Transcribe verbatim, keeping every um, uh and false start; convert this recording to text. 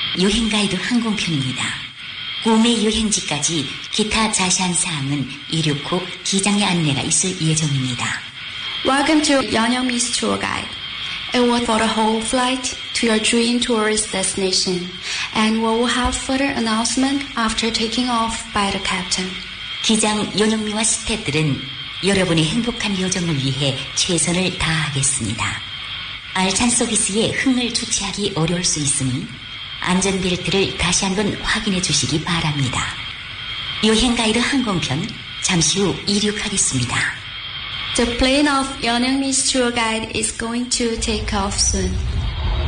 여행가이드 항공편입니다. 꿈의 여행지까지 기타 자세한 사항은 이륙 후 기장의 안내가 있을 예정입니다. Welcome to Yeonyoungmi's tour guide. It will for the whole flight to your dream tourist destination, and we will have further announcement after taking off by the captain. 기장 연영미와 스태프들은 여러분의 행복한 여정을 위해 최선을 다하겠습니다. 알찬 서비스에 흥을 주체하기 어려울 수 있으니 안전벨트를 다시 한번 확인해 주시기 바랍니다. 여행 가이드 항공편 잠시 후 이륙하겠습니다. The plane of Yeonyoungmi's tour guide is going to take off soon.